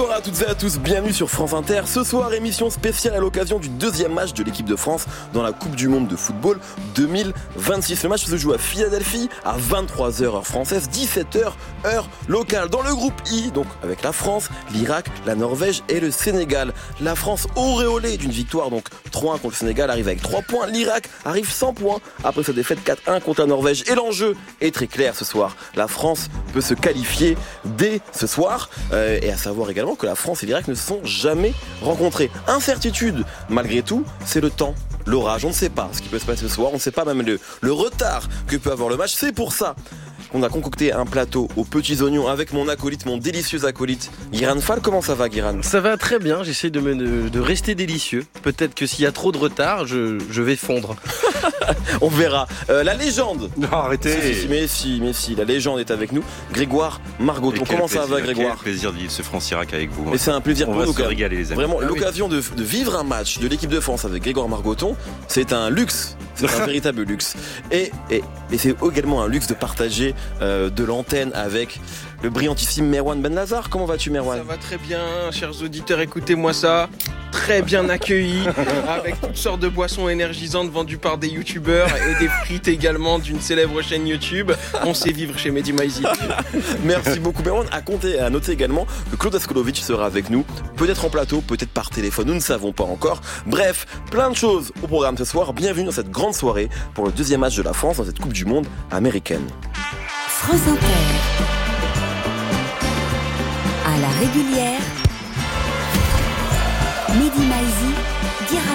Bonsoir à toutes et à tous, bienvenue sur France Inter. Ce soir, émission spéciale à l'occasion du deuxième match de l'équipe de France dans la Coupe du Monde de football 2026. Le match se joue à Philadelphie à 23h heure française, 17h heure locale. Dans le groupe I, donc avec la France, l'Irak, la Norvège et le Sénégal. La France, auréolée d'une victoire, donc 3-1 contre le Sénégal, arrive avec 3 points. L'Irak arrive sans points après sa défaite 4-1 contre la Norvège. Et l'enjeu est très clair ce soir. La France peut se qualifier dès ce soir. Et à savoir également que la France et l'Irak ne se sont jamais rencontrés. Incertitude, malgré tout, c'est le temps, l'orage. On ne sait pas ce qui peut se passer ce soir, on ne sait pas même le retard que peut avoir le match. C'est pour ça qu'on a concocté un plateau aux petits oignons avec mon acolyte, mon délicieux acolyte, Guiran Fall. Comment ça va, Guiran ? Ça va très bien, j'essaie de rester délicieux. Peut-être que s'il y a trop de retard, je vais fondre. On verra. La légende. Non, arrêtez. Mais si, la légende est avec nous. Grégoire Margoton. Comment ça va, Grégoire ? Quel plaisir de vivre ce France-Irak avec vous. Et c'est un plaisir pour nous. On va se régaler, les amis. Vraiment, l'occasion de vivre un match de l'équipe de France avec Grégoire Margoton, c'est un luxe. C'est un véritable luxe. Et c'est également un luxe de partager de l'antenne avec le brillantissime Merwan Benlazar. Comment vas-tu, Merwan ? Ça va très bien, chers auditeurs, écoutez-moi ça. Très bien accueilli, avec toutes sortes de boissons énergisantes vendues par des youtubeurs et des frites également d'une célèbre chaîne YouTube. On sait vivre chez Mehdi Maizi. Merci beaucoup, Merwan. À noter également que Claude Askolovic sera avec nous, peut-être en plateau, peut-être par téléphone, nous ne savons pas encore. Bref, plein de choses au programme ce soir. Bienvenue dans cette grande soirée pour le deuxième match de la France dans cette Coupe du Monde américaine. France Inter. À la régulière, Mehdi Maizi, Guiran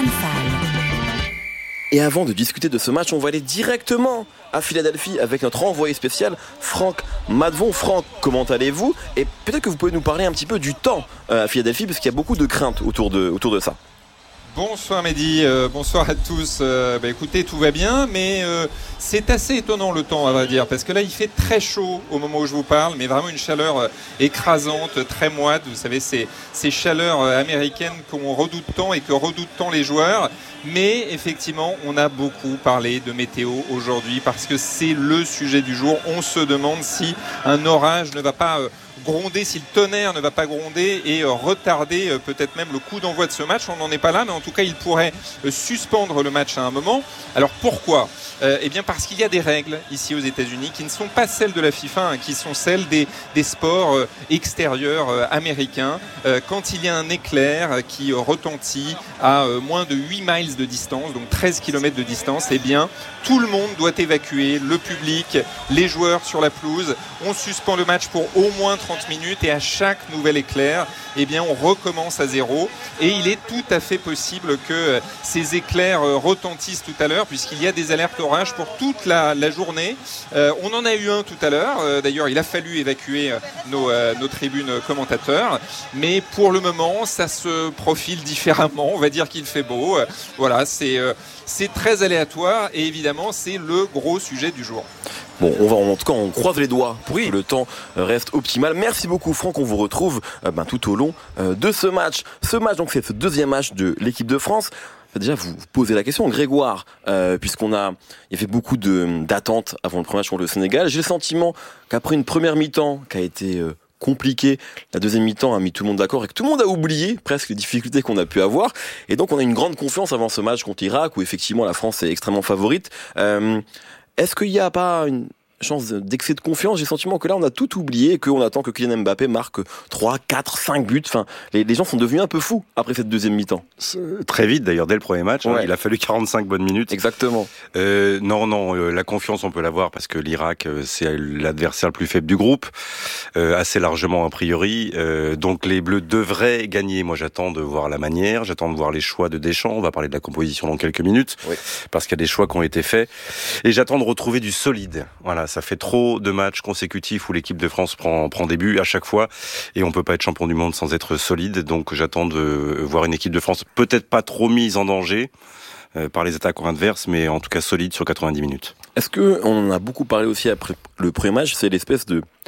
Fall. Et avant de discuter de ce match, on va aller directement à Philadelphie avec notre envoyé spécial, Franck Madvon. Franck, comment allez-vous ? Et peut-être que vous pouvez nous parler un petit peu du temps à Philadelphie, parce qu'il y a beaucoup de craintes autour de ça. Bonsoir Mehdi, bonsoir à tous. Écoutez, tout va bien, mais c'est assez étonnant le temps, à vrai dire, parce que là il fait très chaud au moment où je vous parle, mais vraiment une chaleur écrasante, très moite. Vous savez, ces chaleurs américaines qu'on redoute tant et que redoutent tant les joueurs. Mais effectivement, on a beaucoup parlé de météo aujourd'hui parce que c'est le sujet du jour. On se demande si un orage ne va pas gronder, si le tonnerre ne va pas gronder et retarder peut-être même le coup d'envoi de ce match. On n'en est pas là, mais en tout cas, il pourrait suspendre le match à un moment. Alors pourquoi ? Eh bien parce qu'il y a des règles ici aux États-Unis qui ne sont pas celles de la FIFA, hein, qui sont celles des sports extérieurs américains. Quand il y a un éclair qui retentit à moins de 8 miles de distance, donc 13 km de distance, eh bien tout le monde doit évacuer, le public, les joueurs sur la pelouse. On suspend le match pour au moins 30 minutes et à chaque nouvel éclair, eh bien on recommence à zéro. Et il est tout à fait possible que ces éclairs retentissent tout à l'heure, puisqu'il y a des alertes orage pour toute la journée. On en a eu un tout à l'heure. D'ailleurs, il a fallu évacuer nos tribunes commentateurs. Mais pour le moment, ça se profile différemment. On va dire qu'il fait beau. Voilà, c'est très aléatoire et évidemment, c'est le gros sujet du jour. Bon, en tout cas, on croise les doigts pour que le temps reste optimal. Merci beaucoup, Franck. On vous retrouve tout au long de ce match. Ce match, donc, c'est ce deuxième match de l'équipe de France. Déjà, vous posez la question, Grégoire, puisqu'il y avait beaucoup d'attentes avant le premier match contre le Sénégal. J'ai le sentiment qu'après une première mi-temps qui a été compliquée, la deuxième mi-temps a mis tout le monde d'accord et que tout le monde a oublié presque les difficultés qu'on a pu avoir. Et donc, on a une grande confiance avant ce match contre l'Irak, où effectivement la France est extrêmement favorite. Est-ce qu'il n'y a pas une chance d'excès de confiance? J'ai le sentiment que là, on a tout oublié et qu'on attend que Kylian Mbappé marque 3, 4, 5 buts. Enfin, les gens sont devenus un peu fous après cette deuxième mi-temps. Très vite, d'ailleurs, dès le premier match. Ouais. Il a fallu 45 bonnes minutes. Exactement. Non, la confiance, on peut l'avoir parce que l'Irak, c'est l'adversaire le plus faible du groupe, assez largement a priori. Donc les Bleus devraient gagner. Moi, j'attends de voir la manière, j'attends de voir les choix de Deschamps. On va parler de la composition dans quelques minutes, parce qu'il y a des choix qui ont été faits. Et j'attends de retrouver du solide. Voilà. Ça fait trop de matchs consécutifs où l'équipe de France prend des buts à chaque fois et on peut pas être champion du monde sans être solide. Donc j'attends de voir une équipe de France peut-être pas trop mise en danger par les attaques adverses, mais en tout cas solide sur 90 minutes. Est-ce que on en a beaucoup parlé aussi après le premier match, c'est l'espèce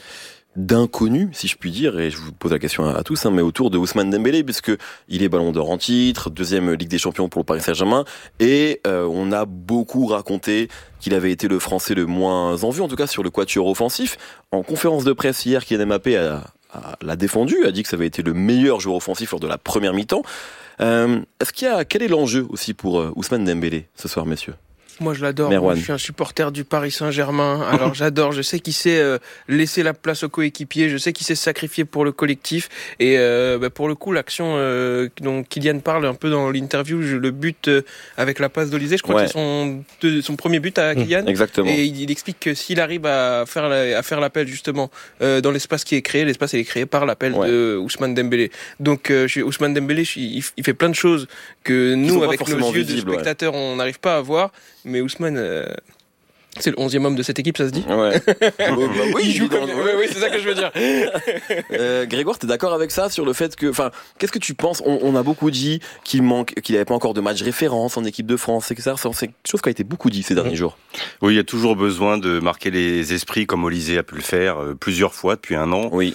d'inconnu, si je puis dire, et je vous pose la question à tous, mais autour de Ousmane Dembélé, puisque il est Ballon d'Or en titre, deuxième Ligue des Champions pour le Paris Saint-Germain, et on a beaucoup raconté qu'il avait été le Français le moins en vue, en tout cas sur le quatuor offensif. En conférence de presse hier, Kylian Mbappé a l'a défendu, a dit que ça avait été le meilleur joueur offensif lors de la première mi-temps. Quel est l'enjeu aussi pour Ousmane Dembélé ce soir, messieurs? Moi je l'adore, Merwan. je suis un supporter du Paris Saint-Germain, alors j'adore, je sais qu'il sait laisser la place aux coéquipiers, je sais qu'il sait se sacrifier pour le collectif, et pour le coup l'action dont Kylian parle un peu dans l'interview, le but avec la passe d'Olysée, je crois que c'est son premier but à Kylian, exactement. Et il explique que s'il arrive à faire l'appel justement dans l'espace qui est créé, l'espace est créé par l'appel de Ousmane Dembélé, donc Ousmane Dembélé il fait plein de choses que nous avec nos yeux de spectateurs on n'arrive pas à voir. Mais Ousmane, c'est le 11e homme de cette équipe, ça se dit? Ouais. Oui, il joue comme... oui, c'est ça que je veux dire. Grégoire, t'es d'accord avec ça sur le fait que, qu'est-ce que tu penses? On a beaucoup dit qu'il n'avait pas encore de match référence en équipe de France, etc. C'est quelque chose qui a été beaucoup dit ces derniers jours. Oui, il y a toujours besoin de marquer les esprits comme Olysée a pu le faire plusieurs fois depuis un an. Oui.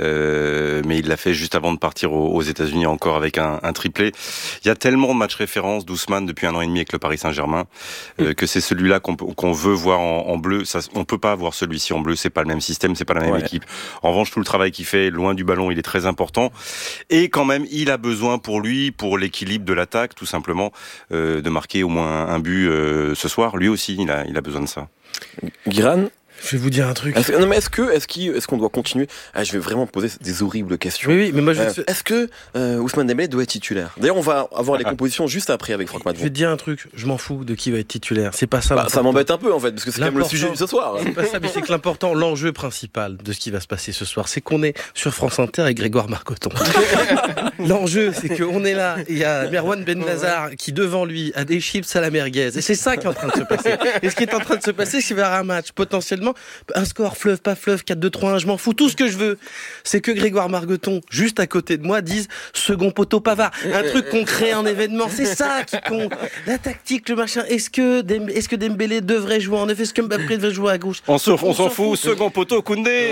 Mais il l'a fait juste avant de partir aux États-Unis encore avec un triplé. Il y a tellement de matchs références d'Ousmane depuis 1 an et demi avec le Paris Saint-Germain que c'est celui-là qu'on veut voir en bleu. Ça, on peut pas avoir celui-ci en bleu. C'est pas le même système, c'est pas la même équipe. En revanche, tout le travail qu'il fait loin du ballon, il est très important. Et quand même, il a besoin pour l'équilibre de l'attaque, tout simplement, de marquer au moins un but ce soir. Lui aussi, il a besoin de ça. Guiran? Je vais vous dire un truc. Est-ce qu'on doit continuer? Je vais vraiment poser des horribles questions. Oui, mais moi est-ce que Ousmane Dembélé doit être titulaire? D'ailleurs, on va avoir les compositions juste après avec Franck Madvon. Je vais te dire un truc, je m'en fous de qui va être titulaire. C'est pas ça. Ça m'embête un peu en fait, parce que c'est quand même le sujet de ce soir. C'est pas ça, mais c'est que l'enjeu principal de ce qui va se passer ce soir, c'est qu'on est sur France Inter avec Grégoire Marcoton. L'enjeu, c'est qu'on est là, il y a Merwan Bennazar qui devant lui a des chips à la merguez. Et c'est ça qui est en train de se passer. Et ce qui est en train de se passer, c'est qu'il va y avoir un match potentiellement. Un score fleuve, pas fleuve, 4-2-3-1, je m'en fous. Tout ce que je veux, c'est que Grégoire Margoton, juste à côté de moi, dise second poteau Pavard. Un truc concret, un événement. C'est ça qui compte. La tactique, le machin. Est-ce que Dembélé devrait jouer en effet? Est-ce que Mbappé devrait jouer à gauche? On s'en fout. Second poteau Koundé.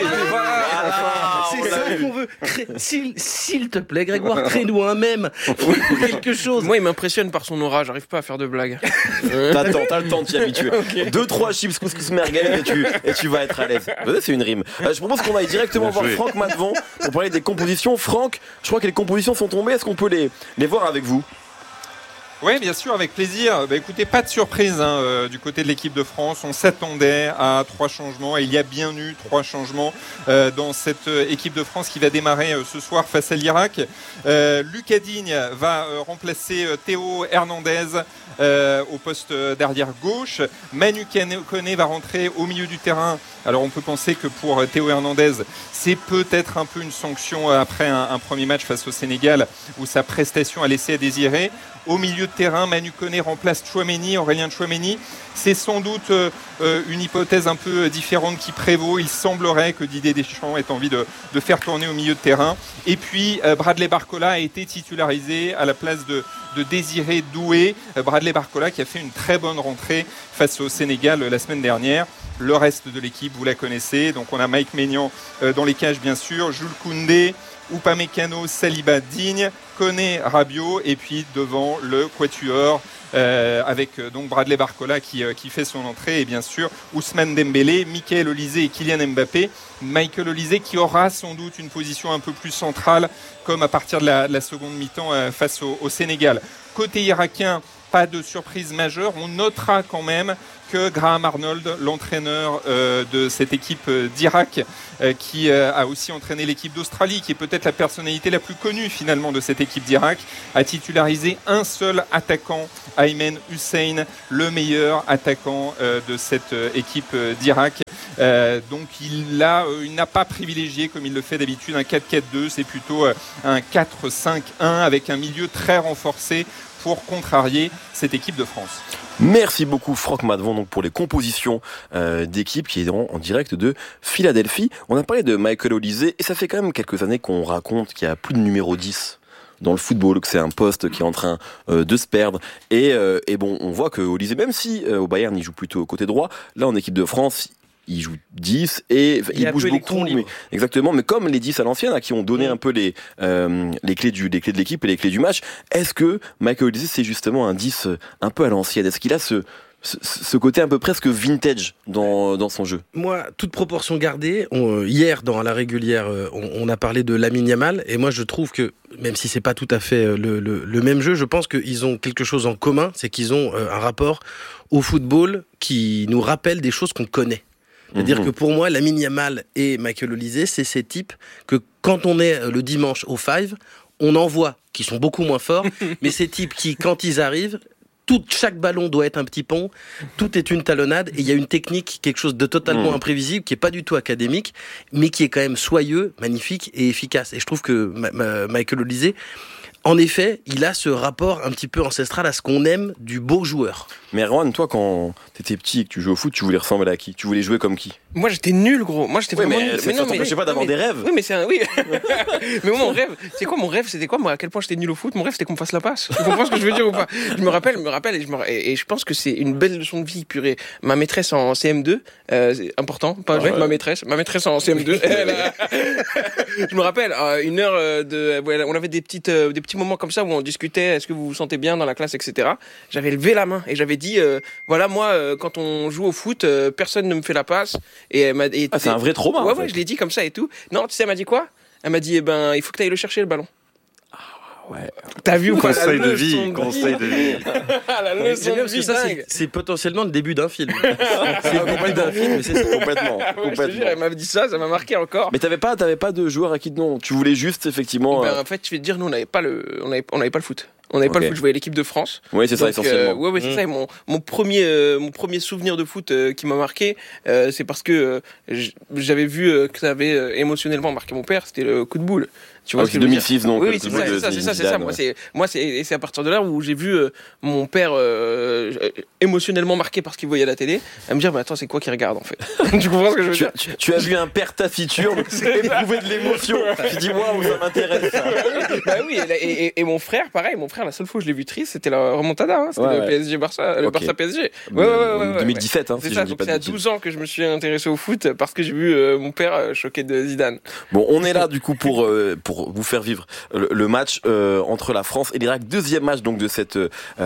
C'est ça qu'on veut. S'il te plaît, Grégoire, crée-nous un mème. Quelque chose. Moi, il m'impressionne par son aura. J'arrive pas à faire de blagues. T'as le temps de t'y habituer. 2-3 chips couscous merguez et tu vas être à l'aise. C'est une rime. Je propose qu'on aille directement voir Franck Madvon pour parler des compositions. Franck, je crois que les compositions sont tombées. Est-ce qu'on peut les voir avec vous? Oui, bien sûr, avec plaisir. Écoutez, pas de surprise du côté de l'équipe de France. On s'attendait à 3 changements et il y a bien eu 3 changements dans cette équipe de France qui va démarrer ce soir face à l'Irak. Lucas Digne va remplacer Théo Hernandez au poste d'arrière gauche. Manu Koné va rentrer au milieu du terrain. Alors on peut penser que pour Théo Hernandez, c'est peut-être un peu une sanction après un premier match face au Sénégal où sa prestation a laissé à désirer. Au milieu de terrain, Manu Koné remplace Tchouaméni, Aurélien Tchouaméni. C'est sans doute une hypothèse un peu différente qui prévaut. Il semblerait que Didier Deschamps ait envie de faire tourner au milieu de terrain. Et puis Bradley Barcola a été titularisé à la place de Désiré Doué. Bradley Barcola qui a fait une très bonne rentrée face au Sénégal la semaine dernière. Le reste de l'équipe, vous la connaissez. Donc on a Mike Maignan dans les cages bien sûr, Jules Koundé, Upamecano, Saliba, Digne, Koné, Rabiot, et puis devant le quatuor avec donc Bradley Barcola qui fait son entrée, et bien sûr Ousmane Dembélé, Michael Olysée et Kylian Mbappé. Michael Olysée qui aura sans doute une position un peu plus centrale comme à partir de la seconde mi-temps face au Sénégal. Côté irakien, pas de surprise majeure. On notera quand même que Graham Arnold, l'entraîneur de cette équipe d'Irak, qui a aussi entraîné l'équipe d'Australie, qui est peut-être la personnalité la plus connue finalement de cette équipe d'Irak, a titularisé un seul attaquant, Aymen Hussein, le meilleur attaquant de cette équipe d'Irak. Donc il n'a pas privilégié, comme il le fait d'habitude, un 4-4-2, c'est plutôt un 4-5-1 avec un milieu très renforcé pour contrarier cette équipe de France. Merci beaucoup Franck Madvon donc pour les compositions d'équipe qui est en direct de Philadelphie. On a parlé de Michael Olysée et ça fait quand même quelques années qu'on raconte qu'il y a plus de numéro 10 dans le football, que c'est un poste qui est en train de se perdre. Et bon, on voit que Olysée, même si au Bayern il joue plutôt côté droit, là en équipe de France il joue 10 et il bouge beaucoup. Exactement, mais comme les 10 à l'ancienne, à qui ont donné un peu les clés de l'équipe et les clés du match, est-ce que Michael Olysée c'est justement un 10 un peu à l'ancienne? Est-ce qu'il a ce côté un peu presque vintage dans son jeu. Moi, toute proportion gardée, hier dans la régulière, on a parlé de Lamine Yamal, et moi je trouve que, même si c'est pas tout à fait le même jeu, je pense qu'ils ont quelque chose en commun, c'est qu'ils ont un rapport au football qui nous rappelle des choses qu'on connaît. C'est-à-dire que pour moi, Lamine Yamal et Michael Olise, c'est ces types que quand on est le dimanche au Five, on en voit, qui sont beaucoup moins forts, mais ces types qui, quand ils arrivent, chaque ballon doit être un petit pont, tout est une talonnade, et il y a une technique, quelque chose de totalement imprévisible, qui est pas du tout académique, mais qui est quand même soyeux, magnifique et efficace. Et je trouve que Michael Olise, en effet, il a ce rapport un petit peu ancestral à ce qu'on aime du beau joueur. Mais Erwan, toi, quand t'étais petit et que tu jouais au foot, tu voulais ressembler à qui ? Tu voulais jouer comme qui ? Moi, j'étais nul, gros. Moi, j'étais vraiment nul. Mais ça t'empêchait pas d'avoir des rêves. Oui, mais c'est un... Oui. Mais moi, mon rêve, c'est quoi mon rêve ? C'était quoi, moi, à quel point j'étais nul au foot ? Mon rêve, c'était qu'on me fasse la passe. Tu comprends ce que je veux dire ou pas ? Je me rappelle, et je pense que c'est une belle leçon de vie, purée. Ma maîtresse en CM2, c'est important, pas juste ma maîtresse en CM2. Je me rappelle, une heure on avait des petits moments comme ça où on discutait, est-ce que vous vous sentez bien dans la classe, etc. J'avais levé la main et j'avais dit, voilà, moi, quand on joue au foot, personne ne me fait la passe. Et elle m'a dit, c'est un vrai trauma. Ouais, en fait. ouais, je l'ai dit comme ça et tout. Non, tu sais, elle m'a dit quoi ? Elle m'a dit, il faut que tu ailles le chercher, le ballon. Ouais. T'as vu ou pas ? Conseil de vie. La leçon de vie, ça, c'est potentiellement le début d'un film. C'est le début d'un film, mais c'est ça. Complètement. Je te jure, elle m'a dit ça m'a marqué encore. Mais t'avais pas de joueur à qui non. Tu voulais juste effectivement. En fait, je vais te dire, nous on n'avait pas le foot. On n'avait pas le foot, je voyais l'équipe de France. Oui, c'est ça, essentiellement. Ouais, c'est ça. Et mon premier souvenir de foot qui m'a marqué, c'est parce que j'avais vu que ça avait émotionnellement marqué mon père, c'était le coup de boule. Tu vois, c'est 2006, donc. Oui, c'est ça. Moi, c'est à partir de là où j'ai vu mon père émotionnellement marqué par ce qu'il voyait à la télé, à me dire, attends, c'est quoi qu'il regarde, en fait? Tu comprends ce que je veux dire? Tu as vu un père taciturne éprouver de l'émotion. Tu dis, waouh, ça m'intéresse, ça. Bah oui, et mon frère, pareil, la seule fois où je l'ai vu triste, c'était la remontada, hein, c'était le PSG Barça, le Barça PSG. Ouais. 2017, hein, c'est si ça, je dis donc pas c'est de à bêtises. 12 ans que je me suis intéressé au foot parce que j'ai vu mon père choqué de Zidane. Bon, on est là du coup pour vous faire vivre le match entre la France et l'Irak, deuxième match donc de cette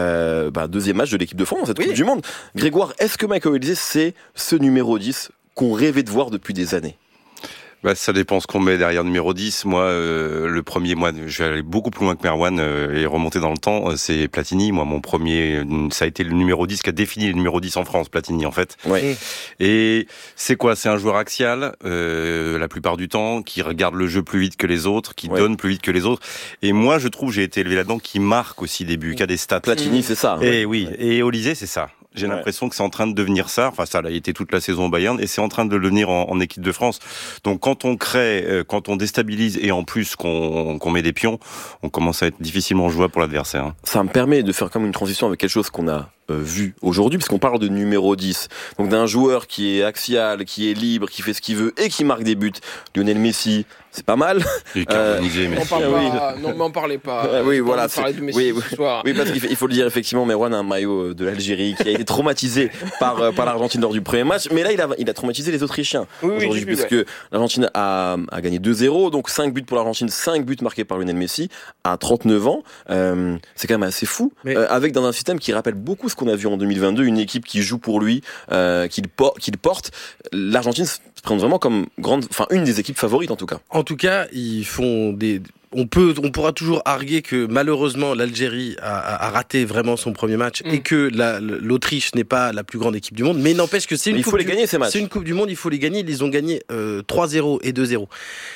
deuxième match de l'équipe de France dans cette Coupe du Monde. Grégoire, est-ce que Michael Olise c'est ce numéro 10 qu'on rêvait de voir depuis des années? Ça dépend ce qu'on met derrière numéro 10. Moi, le premier, je vais aller beaucoup plus loin que Merwan et remonter dans le temps. C'est Platini. Moi, mon premier, ça a été le numéro 10 qui a défini le numéro 10 en France, Platini, en fait. Ouais. Et c'est quoi? C'est un joueur axial, la plupart du temps, qui regarde le jeu plus vite que les autres, qui donne plus vite que les autres. Et moi, je trouve, j'ai été élevé là-dedans, qui marque aussi des buts, qui a des stats. Platini, c'est ça. Et oui. Et Olise, c'est ça. J'ai l'impression que c'est en train de devenir ça. Enfin, ça l'a été toute la saison au Bayern et c'est en train de le devenir en équipe de France. Donc, quand on crée, quand on déstabilise et en plus qu'on met des pions, on commence à être difficilement jouable pour l'adversaire. Ça me permet de faire comme une transition avec quelque chose qu'on a vu aujourd'hui, puisqu'on parle de numéro 10. Donc, d'un joueur qui est axial, qui est libre, qui fait ce qu'il veut et qui marque des buts. Lionel Messi, c'est pas mal. Et carbonisé, Messi. Non, m'en parlez pas. Oui, voilà. Parler de Messi ce soir. Oui, parce qu'il faut le dire, effectivement, Merwan a un maillot de l'Algérie qui a été traumatisé par l'Argentine lors du premier match. Mais là, il a traumatisé les Autrichiens aujourd'hui, puisque l'Argentine a gagné 2-0. Donc, 5 buts pour l'Argentine, 5 buts marqués par Lionel Messi à 39 ans. C'est quand même assez fou. Mais avec dans un système qui rappelle beaucoup ce qu'on a vu en 2022, une équipe qui joue pour lui, qu'il porte. L'Argentine se présente vraiment comme une des équipes favorites en tout cas. En tout cas, ils font on pourra toujours arguer que malheureusement l'Algérie a raté vraiment son premier match et que l'Autriche n'est pas la plus grande équipe du monde, mais n'empêche que c'est une coupe. Il faut les gagner ces matchs. C'est une coupe du monde, il faut les gagner. Ils ont gagné 3-0 et 2-0.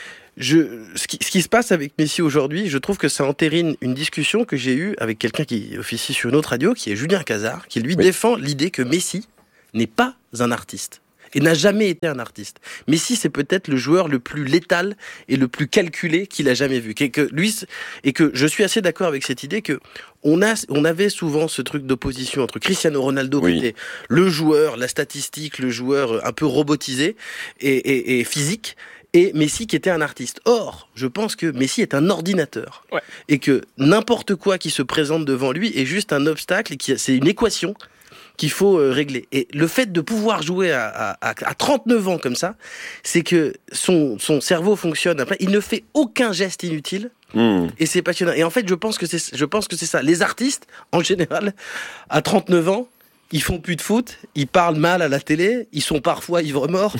Ce qui se passe avec Messi aujourd'hui, je trouve que ça entérine une discussion que j'ai eue avec quelqu'un qui officie sur une autre radio, qui est Julien Cazard, qui lui défend l'idée que Messi n'est pas un artiste. Et n'a jamais été un artiste. Messi, c'est peut-être le joueur le plus létal et le plus calculé qu'il a jamais vu. Et que je suis assez d'accord avec cette idée que on avait souvent ce truc d'opposition entre Cristiano Ronaldo, qui était le joueur, la statistique, le joueur un peu robotisé et physique, et Messi qui était un artiste. Or, je pense que Messi est un ordinateur. Ouais. Et que n'importe quoi qui se présente devant lui est juste un obstacle, et c'est une équation qu'il faut régler. Et le fait de pouvoir jouer à 39 ans comme ça, c'est que son cerveau fonctionne à plein. Il ne fait aucun geste inutile. Et c'est passionnant. Et en fait, je pense que c'est ça. Les artistes, en général, à 39 ans, ils font plus de foot, ils parlent mal à la télé, ils sont parfois ivres-morts.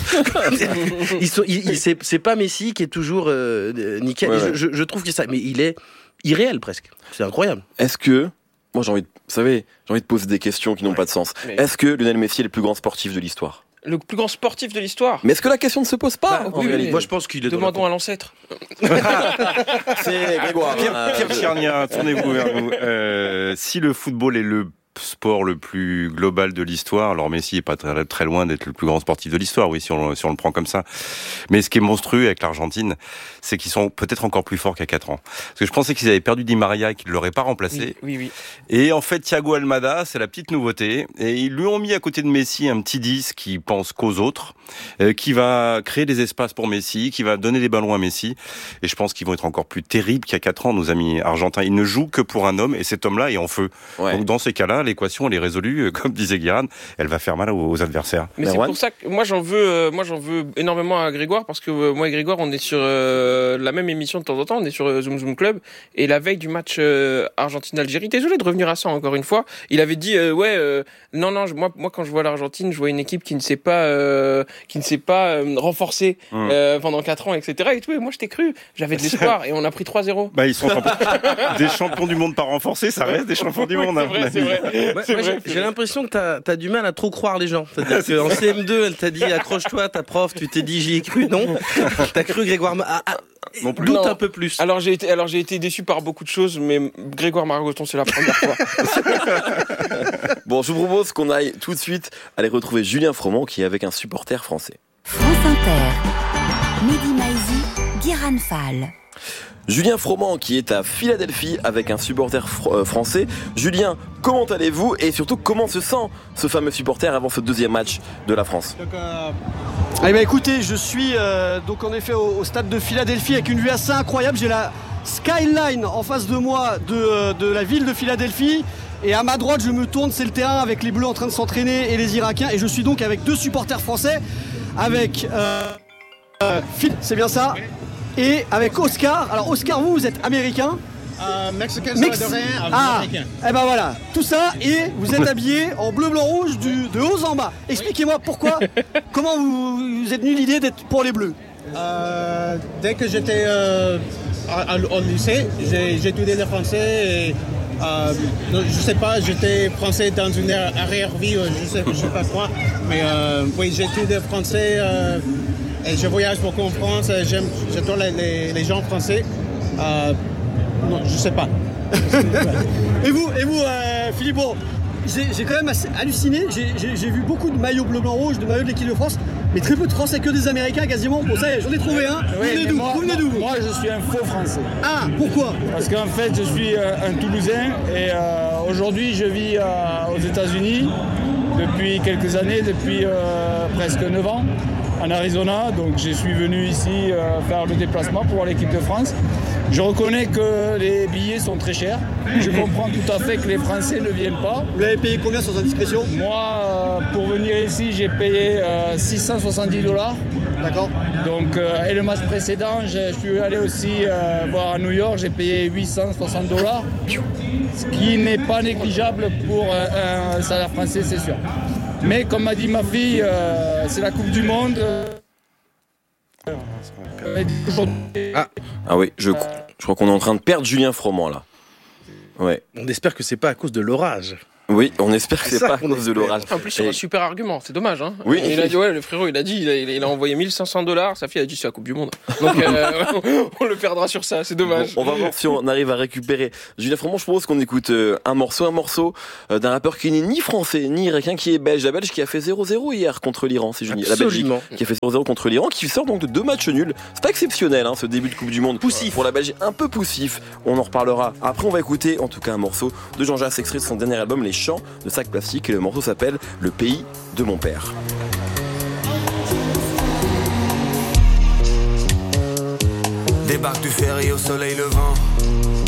C'est pas Messi qui est toujours nickel. Ouais, ouais. Je trouve que ça, mais il est irréel presque. C'est incroyable. Est-ce que, moi j'ai envie de poser des questions qui n'ont pas de sens. Mais- Est-ce que Lionel Messi est le plus grand sportif de l'histoire? Le plus grand sportif de l'histoire. Mais est-ce que la question ne se pose pas en oui, réalité? Moi, je pense qu'il est. Demandons à l'ancêtre. C'est Grégoire. Pierre Tchernia, tournez-vous vers nous. Si le football est le sport le plus global de l'histoire, alors Messi est pas très, très loin d'être le plus grand sportif de l'histoire, oui, si on le prend comme ça. Mais ce qui est monstrueux avec l'Argentine, c'est qu'ils sont peut-être encore plus forts qu'à 4 ans. Parce que je pensais qu'ils avaient perdu Di Maria et qu'ils ne l'auraient pas remplacé. Oui. Et en fait, Thiago Almada, c'est la petite nouveauté. Et ils lui ont mis à côté de Messi un petit 10 qui pense qu'aux autres, qui va créer des espaces pour Messi, qui va donner des ballons à Messi. Et je pense qu'ils vont être encore plus terribles qu'à 4 ans, nos amis argentins. Ils ne jouent que pour un homme, et cet homme-là est en feu. Ouais. Donc dans ces cas-là, l'équation, elle est résolue. Comme disait Guérin, elle va faire mal aux adversaires. Mais c'est Merwan pour ça que moi j'en veux énormément à Grégoire parce que moi et Grégoire on est sur la même émission de temps en temps, on est sur Zoom Zoom Club et la veille du match Argentine-Algérie, désolé de revenir à ça encore une fois, il avait dit non moi quand je vois l'Argentine, je vois une équipe qui ne s'est pas renforcée pendant 4 ans etc. et tout et moi je t'ai cru, j'avais de l'espoir et on a pris 3-0. Bah, ils sont des champions du monde pas renforcés, ça reste des champions du monde. C'est vrai. J'ai l'impression que t'as du mal à trop croire les gens. C'est-à-dire qu'en CM2, elle t'a dit accroche-toi, ta prof, tu t'es dit j'y ai cru, non. T'as cru Grégoire Non plus. doute Non. un peu plus. Alors j'ai été déçu par beaucoup de choses, mais Grégoire Margoton c'est la première fois. Bon, je vous propose qu'on aille tout de suite aller retrouver Julien Froment qui est avec un supporter français. France Inter. Mehdi Maizi, Guérin Fall. Julien Froment qui est à Philadelphie avec un supporter français. Julien, comment allez-vous et surtout comment se sent ce fameux supporter avant ce deuxième match de la France? Eh ben écoutez, je suis donc en effet au stade de Philadelphie avec une vue assez incroyable. J'ai la skyline en face de moi de la ville de Philadelphie. Et à ma droite, je me tourne, c'est le terrain avec les Bleus en train de s'entraîner et les Irakiens. Et je suis donc avec 2 supporters français, avec Phil, c'est bien ça, et avec Oscar. Alors Oscar, vous êtes américain? Mexicain, américain. Eh ben voilà, tout ça, et vous êtes habillé en bleu, blanc, rouge de haut en bas. Expliquez-moi pourquoi, comment vous êtes venu l'idée d'être pour les Bleus? Dès que j'étais au lycée, j'ai étudié le français et je sais pas, j'étais français dans une arrière-vie, je sais pas quoi, mais oui, j'ai étudié le français et je voyage beaucoup en France, j'adore les gens français. Non, je sais pas. Et vous Philippe, bon, j'ai quand même assez halluciné, j'ai vu beaucoup de maillots bleu, blanc, rouge, de maillots de l'équipe de France, mais très peu de Français, que des Américains quasiment. Bon, ça y est, j'en ai trouvé un. Vous venez d'où? Moi, je suis un faux Français. Ah, pourquoi? Parce qu'en fait, je suis un Toulousain et aujourd'hui, je vis aux États-Unis depuis quelques années, depuis presque 9 ans, en Arizona. Donc, je suis venu ici faire le déplacement pour voir l'équipe de France. Je reconnais que les billets sont très chers. Je comprends tout à fait que les Français ne viennent pas. Vous l'avez payé combien sans indiscrétion? Moi, pour venir ici, j'ai payé $670. D'accord. Donc, et le match précédent, je suis allé aussi voir à New York, j'ai payé $860. Ce qui n'est pas négligeable pour un salaire français, c'est sûr. Mais comme m'a dit ma fille, c'est la Coupe du Monde. Ah oui, je crois qu'on est en train de perdre Julien Froment là. Ouais. On espère que c'est pas à cause de l'orage. Oui, on espère que c'est ça pas à qu'on cause de espère. l'orage. En plus, c'est un super argument, c'est dommage. Hein. Oui. Il a dit, le frérot, il a envoyé $1,500. Sa fille a dit, c'est la Coupe du Monde. Donc, on le perdra sur ça, c'est dommage. Bon, on va voir si on arrive à récupérer Julien Froment. Je propose qu'on écoute un morceau d'un rappeur qui n'est ni français ni irakien, qui est belge. La Belge qui a fait 0-0 hier contre l'Iran, si je dis. La Belgique Absolument. qui a fait 0-0 contre l'Iran, qui sort donc de 2 matchs nuls. C'est pas exceptionnel, hein, ce début de Coupe du Monde. Poussif. Pour la Belgique, un peu poussif. On en reparlera. Après, on va écouter en tout cas un morceau de Jean-Jacques, extrait de son dernier album, Les Chants de Sac Plastique. Et le morceau s'appelle Le pays de mon père. Débarque du ferry au soleil levant.